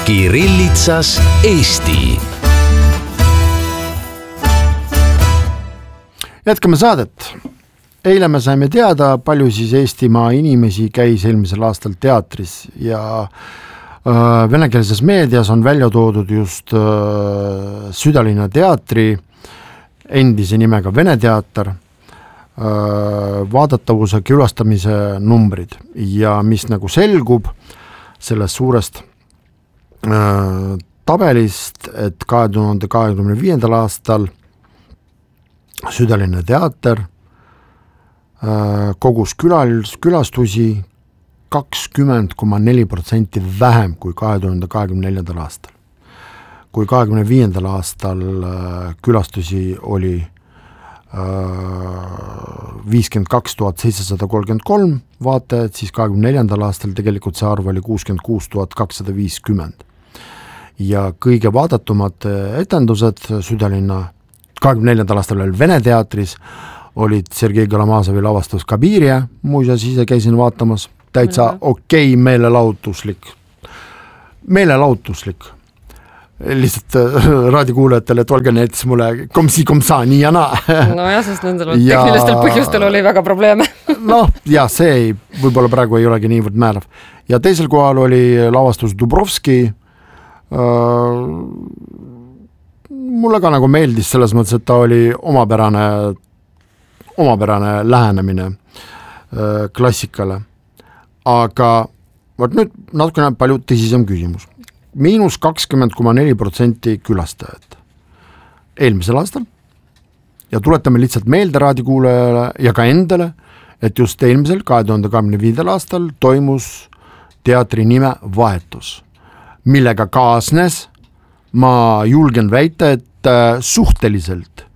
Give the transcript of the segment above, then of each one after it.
Kirillitsas Eesti. Jätkame saadet. Eile me saime teada, palju siis Eestimaa inimesi käis eelmisel aastal teatris ja venekeelses meedias on välja toodud just Südalinna teatri endise nimega Vene teater vaadatavuse külastamise numbrid ja mis nagu selgub sellest suurest tabelist, et 2025. aastal Südalinna teater kogus külastusi 20,4% vähem kui 2024. aastal. Kui 2025. aastal külastusi oli 52 733 vaatajad, siis 2024. aastal tegelikult see arv oli 66 250. Ja kõige vaadatumad etendused Südalinna 24. aastal veel Vene teatris olid Sergei Galamazovi lavastus Kabiria, muuseas ise käisin vaatamas, täitsa okei, meelelahutuslik. Lihtsalt raadikuulajatele, et olge näitas mulle komsa, nii ja naa. No jah, sest nendel tehnilistel põhjustel oli väga probleeme. Noh, ja see võib-olla praegu ei olegi niivõrd määrav. Ja teisel kohal oli lavastus Dubrovski. Mulle ka nagu meeldis selles mõttes, et ta oli omapärane lähenemine klassikale. Aga nüüd natukene palju tõsisem küsimus. -20,4% külastajad eelmisel aastal ja tuletame lihtsalt meelde raadikuulajale ja ka endale, et just eelmisel 2025. aastal toimus teatri nime vahetus, millega kaasnes, ma julgen väita, et suhteliselt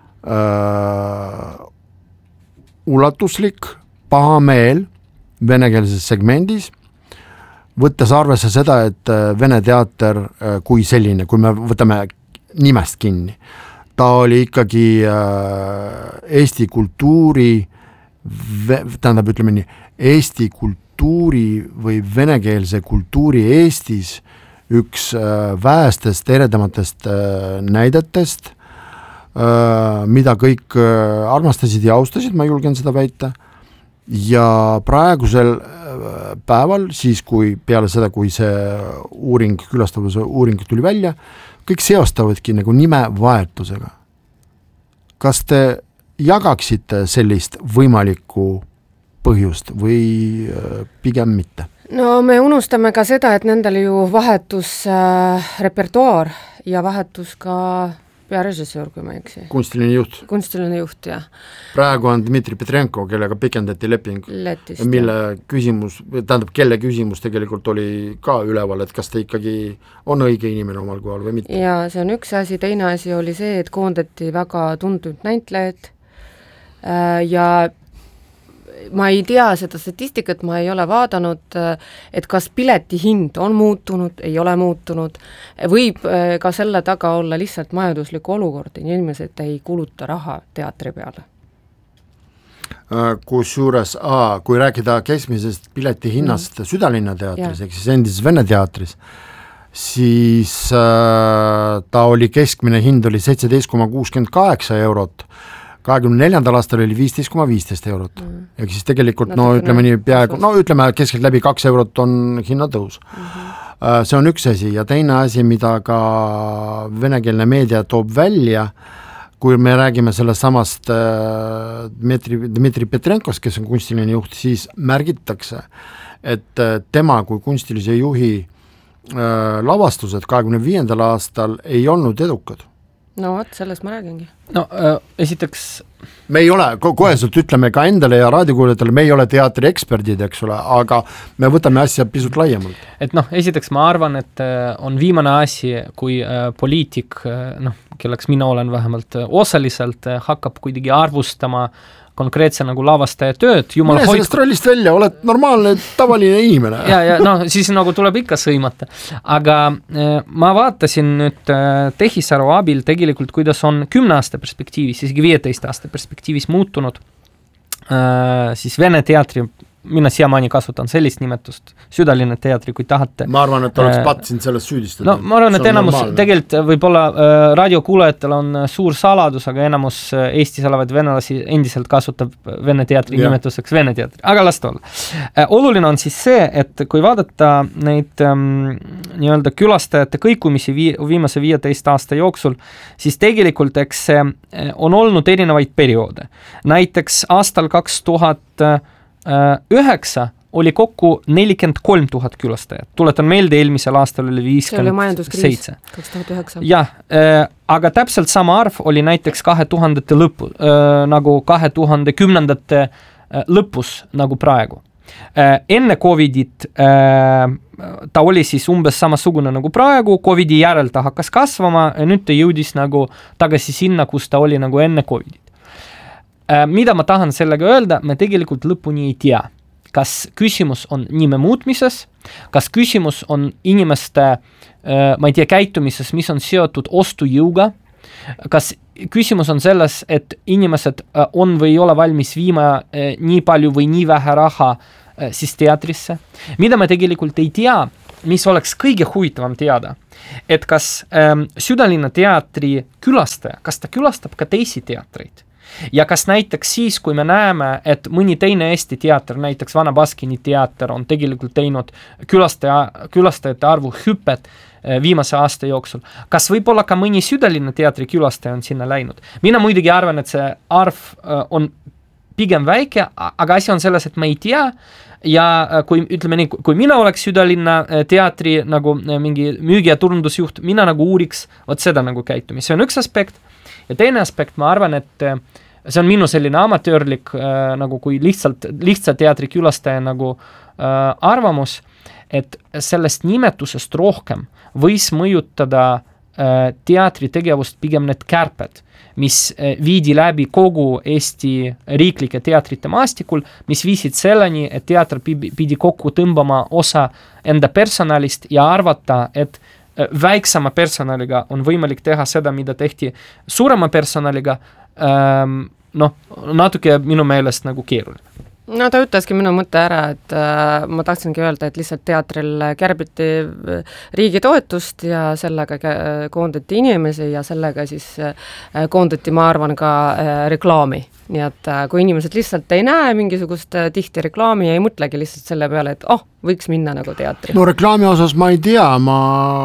ulatuslik pahameel venekeelses segmendis, võttes arvesse seda, et Vene teater kui selline, kui me võtame nimest kinni, ta oli ikkagi Eesti kultuuri, tähendab ütleme nii, Eesti kultuuri või venekeelse kultuuri Eestis üks väestest eredamatest näidetest, mida kõik armastasid ja austasid, ma julgen seda väita. Ja praegusel päeval, siis kui peale seda, kui see külastavuse uuring tuli välja, kõik seostavadki nagu nime vahetusega. Kas te jagaksite sellist võimalikku põhjust või pigem mitte? No me unustame ka seda, et nendel ju vahetus repertuaar ja vahetus ka pearežissöör, kui ma eksi. Kunstiline juht, jah. Praegu on Dmitri Petrenko, kellega pikendati leping, Letist, mille küsimus, tähendab, kelle küsimus tegelikult oli ka üleval, et kas ta ikkagi on õige inimene omal kohal või mitte. Ja see on üks asi, teine asi oli see, et koondati väga tuntud näitlejad ja ma ei tea seda statistikat, ma ei ole vaadanud, et kas pileti hind on muutunud, ei ole muutunud, võib ka selle taga olla lihtsalt majanduslik olukord, inimesed ei kuluta raha teatri peale. Kusjuures, kui rääkida keskmisest pileti hinnast Südalinna teatris, ehk siis endises Vene teatris, siis ta oli keskmine hind oli 17,68 eurot, 24. aastal oli 15,15 eurot. Ehk siis tegelikult, ütleme nii peaaegu, ütleme keskelt läbi 2 eurot on hinnatõus. See on üks asi ja teine asi, mida ka venekeelne meedia toob välja, kui me räägime sellest samast Dmitri Petrenkost, kes on kunstiline juht, siis märgitakse, et tema kui kunstilise juhi lavastused 25. aastal ei olnud edukad. No vot, sellest ma räägingi. No esiteks me ei ole, koheselt ütleme ka endale ja raadikuulijatele, me ei ole teatri eksperdid, eks ole, aga me võtame asja pisut laiemalt. Et esiteks ma arvan, et on viimane asi, kui poliitik, kelleks mina olen vähemalt osaliselt, hakkab kuidagi arvustama konkreetse nagu lavastaja tööd. Mine sellest rollist välja, oled normaalne, tavaline inimene. Ja siis nagu tuleb ikka sõimata. Aga ma vaatasin nüüd tehisaru abil tegelikult, kuidas on 10 aasta perspektiivis, isegi 15 aasta perspektiivis muutunud siis Vene teatri mina siiamaani kasutan sellist nimetust, Südalinna teatri, kui tahate. Ma arvan, et oleks patt sind sellest süüdistada. No ma arvan, et enamus, tegelikult võib-olla raadiokuulajatel on suur saladus, aga enamus Eestis olevaid venelasi endiselt kasutab Vene teatri nimetuseks Vene teatri, aga las ta olla. Oluline on siis see, et kui vaadata neid nii-öelda külastajate kõikumisi viimase 15 aasta jooksul, siis tegelikult eks see on olnud erinevaid perioode. Näiteks aastal 2009 oli kokku 43 000 külastajat. Tuletan meelde, eelmisel aastal oli 57. See oli majanduskriis 2009. Jah, aga täpselt sama arv oli näiteks 2000-te lõppu, nagu 2010-ndate lõpus, nagu praegu. Enne Covidit ta oli siis umbes samasugune nagu praegu, Covidi järel ta hakkas kasvama ja nüüd ta jõudis nagu tagasi sinna, kus ta oli nagu enne Covidit. Mida ma tahan sellega öelda, me tegelikult lõpuni ei tea. Kas küsimus on nime muutmises, kas küsimus on inimeste, ma ei tea, käitumises, mis on seotud ostujõuga, kas küsimus on selles, et inimesed on või ei ole valmis viima nii palju või nii vähe raha siis teatrisse. Mida me tegelikult ei tea, mis oleks kõige huvitavam teada, et kas Südalinna teatri külastaja, kas ta külastab ka teisi teatreid? Ja kas näiteks siis, kui me näeme, et mõni teine Eesti teater, näiteks Vana Baskini teater on tegelikult teinud külastajate arvu hüpped viimase aasta jooksul, kas võib-olla ka mõni Südalinna teatri külastaja on sinna läinud? Mina muidugi arvan, et see arv on pigem väike, aga asi on selles, et me ei tea ja kui ütleme nii, kui mina oleks Südalinna teatri nagu mingi müügi- ja turundusjuht, mina nagu uuriks võt seda nagu käitumist. See on üks aspekt ja teine aspekt, ma arvan, et see on minu selline amatöörlik nagu kui lihtsa teatri külastaja nagu arvamus, et sellest nimetusest rohkem võis mõjutada teatri tegevust pigem need kärped, mis viidi läbi kogu Eesti riiklike teatrite maastikul, mis viisid selleni, et teater pidi kokku tõmbama osa enda personalist ja arvata, et väiksema personaliga on võimalik teha seda, mida tehti suurema personaliga, natuke minu meelest nagu keeruline. No ta ütleski minu mõtte ära, et ma tahtsingi öelda, et lihtsalt teatril kärbiti riigi toetust ja sellega koondati inimesi ja sellega siis koondati, ma arvan, ka reklaami. Nii et kui inimesed lihtsalt ei näe mingisugust tihti reklaami ja ei mõtlegi lihtsalt selle peale, et võiks minna nagu teatri. No reklaami osas ma ei tea, ma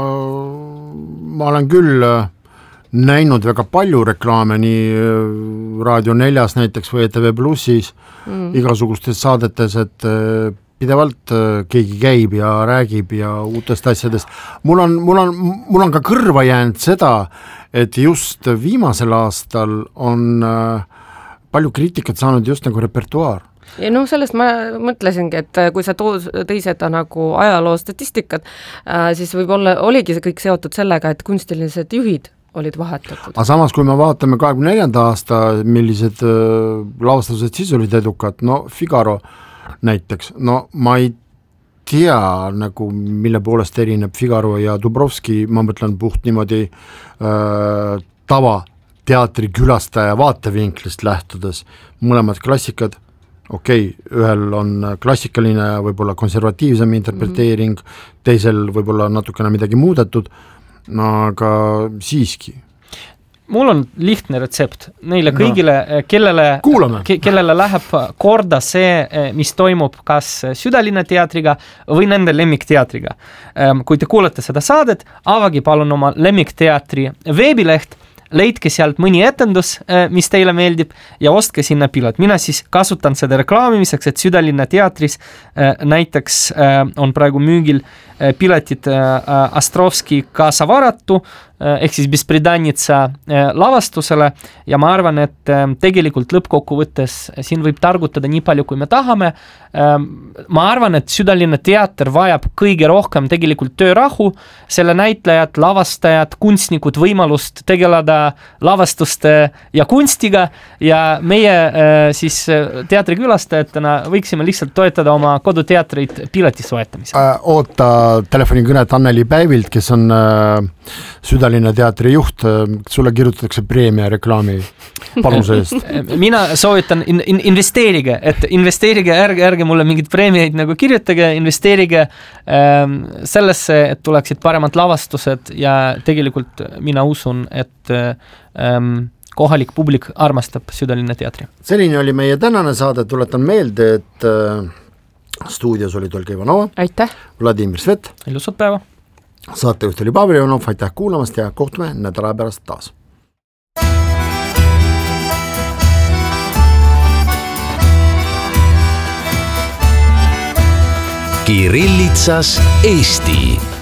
olen küll näinud väga palju reklaame nii Raadio 4 näiteks või ETV Plussis igasugustes saadetes, et pidevalt keegi käib ja räägib ja uutest asjadest. Mul on ka kõrva jäänud seda, et just viimasel aastal on palju kriitikat saanud just nagu repertuaar. Ja sellest ma mõtlesingi, et kui sa tõi seda nagu ajaloo statistikat, siis võib-olla oligi see kõik seotud sellega, et kunstilised juhid olid vahetatud. Aga samas, kui me vaatame 24. aasta, millised lavastused siis olid edukad, Figaro näiteks, ma ei tea nagu, mille poolest erineb Figaro ja Dubrovski, ma mõtlen puht niimoodi tava teatri külastaja vaatevinklist lähtudes, mõlemad klassikad, ühel on klassikaline, võib-olla konservatiivsem interpreteering, teisel võib-olla natukene midagi muudetud, aga siiski. Mul on lihtne retsept neile kõigile, kellele läheb korda see, mis toimub kas Südalinna teatriga või nende lemmikteatriga. Kui te kuulete seda saadet, avagi palun oma lemmikteatri veebileht, leidke sealt mõni etendus, mis teile meeldib ja ostke sinna pilet. Mina siis kasutan seda reklaamimiseks, et Südalinna teatris näiteks on praegu müügil piletid Astrovski Kaasa varatu, ehk siis Bespredannitsa lavastusele ja ma arvan, et tegelikult lõppkokkuvõttes siin võib targutada nii palju, kui me tahame. Ma arvan, et Südalinna teater vajab kõige rohkem tegelikult töörahu, selle näitlejad, lavastajad, kunstnikud võimalust tegeleda lavastuste ja kunstiga ja meie siis teatrikülastajatena võiksime lihtsalt toetada oma koduteatreid pileti soetamisel. Oota, telefonikõnet Anneli Päevilt, kes on Südalinna teatri juht, sulle kirjutatakse preemia reklaami panuse eest. Mina soovitan investeerige, ärge mulle mingid preemiaid nagu kirjutage, investeerige sellesse, et tuleksid paremad lavastused ja tegelikult mina usun, et kohalik publik armastab Südalinna teatri. Selline oli meie tänane saade, tuletan meelde, et stuudios oli Tolga Ivanova, aitäh, Vladimir Svet, ilusat päeva, saatejuht oli Pavel Ivanov, aitäh kuulamast ja kohtume nädala pärast taas. Kirillitsas Eesti